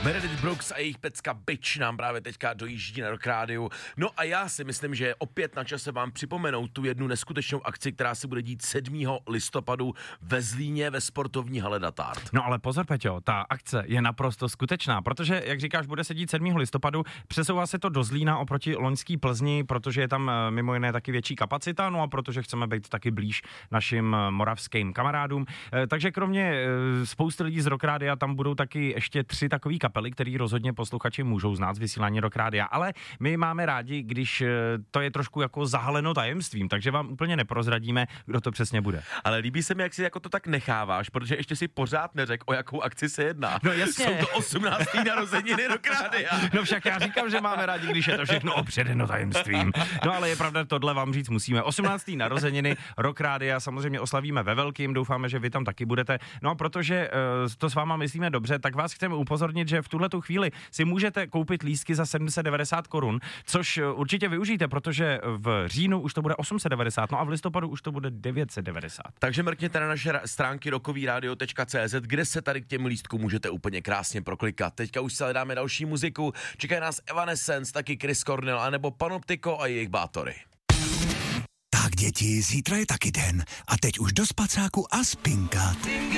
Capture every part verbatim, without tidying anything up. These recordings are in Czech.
Meredith Brooks a jejich pecka Bitch nám právě teďka dojíždí na Rock Rádiu. No a já si myslím, že je opět na čase vám připomenout tu jednu neskutečnou akci, která se bude dít sedmého listopadu ve Zlíně ve sportovní hale Datard. No ale pozor, Peťo, ta akce je naprosto skutečná, protože, jak říkáš, bude se dít sedmého listopadu, přesouvá se to do Zlína oproti loňský Plzni, protože je tam mimo jiné taky větší kapacita, no a protože chceme být taky blíž našim moravským kamarádům. Takže kromě spousty lidí z Rock Rádia tam budou taky ještě tři takové kapely, který rozhodně posluchači můžou znát z vysílání Rock Rádia, ale my máme rádi, když to je trošku jako zahaleno tajemstvím, takže vám úplně neprozradíme, kdo to přesně bude. Ale líbí se mi, jak si jako to tak necháváš, protože ještě si pořád neřekl, o jakou akci se jedná. No jasně. Jsou to osmnácté narozeniny Rock Rádia. No však já říkám, že máme rádi, když je to všechno opředeno tajemstvím. No ale je pravda, tohle vám říct musíme. osmnácté narozeniny Rock Rádia samozřejmě oslavíme ve velkým, doufáme, že vy tam taky budete. No a protože uh, to s váma myslíme dobře, tak vás chceme upozornit, že v tuhletu chvíli si můžete koupit lístky za sedm set devadesát korun, což určitě využijte, protože v říjnu už to bude osm set devadesát, no a v listopadu už to bude devět set devadesát. Takže mrkněte na naše stránky rockovyradio tečka cé zet, kde se tady k těm lístkům můžete úplně krásně proklikat. Teďka už se dáme další muziku, čekají nás Evanescence, taky Chris Cornell, anebo Panoptiko a jejich Bátory. Tak děti, zítra je taky den a teď už do spacáku a spinkat.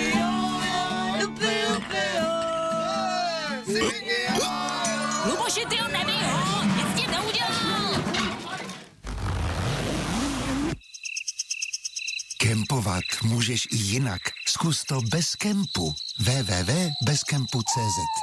Luboši, ty ho nebij ho, nic ti neudělal. Kempovat můžeš i jinak. Zkus to bez kempu. w w w tečka bezkempu tečka cé zet.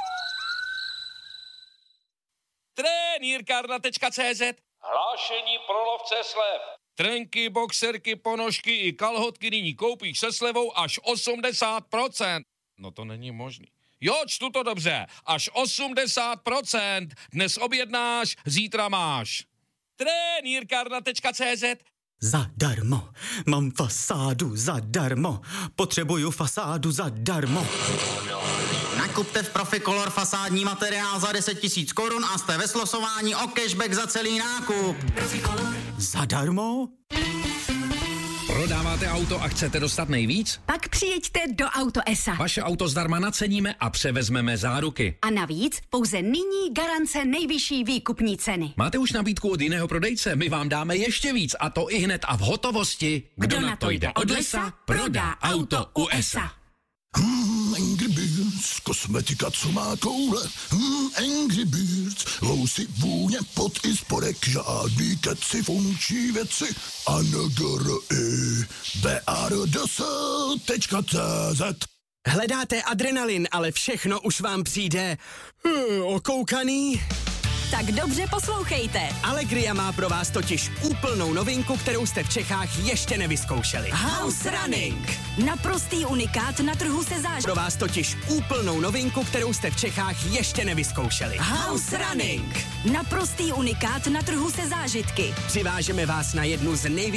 Trenýrkárna tečka cé zet. Hlášení pro lovce slev. Trenky, boxerky, ponožky i kalhotky nyní koupíš se slevou až osmdesát procent. No to není možný. Jo, čtu to dobře. Až osmdesát procent. Dnes objednáš, zítra máš. Trenýrkárna tečka cé zet. Zadarmo. Mám fasádu zadarmo. Potřebuju fasádu zadarmo. Nakupte v Proficolor fasádní materiál za deset tisíc korun a jste ve slosování o cashback za celý nákup. Zadarmo? Prodáváte auto a chcete dostat nejvíc? Pak přijeďte do Auto es a. Vaše auto zdarma naceníme a převezmeme záruky. A navíc pouze nyní garance nejvyšší výkupní ceny. Máte už nabídku od jiného prodejce? My vám dáme ještě víc a to i hned a v hotovosti. Kdo, Kdo na to jde od lesa, prodá auto u es a. Hmm, Angry Birds, kosmetika, co má koule. Hmm, Angry Birds, lousy, vůně, pot i spodek, žádný keci, funkční věci. A N G R I B A R D S tečka cé zet. Hledáte adrenalin, ale všechno už vám přijde hmm, okoukaný? Tak dobře poslouchejte. Allegria má pro vás totiž úplnou novinku, kterou jste v Čechách ještě nevyzkoušeli. House Running. Naprostý unikát na trhu se zážitky. Pro vás totiž úplnou novinku, kterou jste v Čechách ještě nevyzkoušeli. House Running. Naprostý unikát na trhu se zážitky. Přivážeme vás na jednu z největších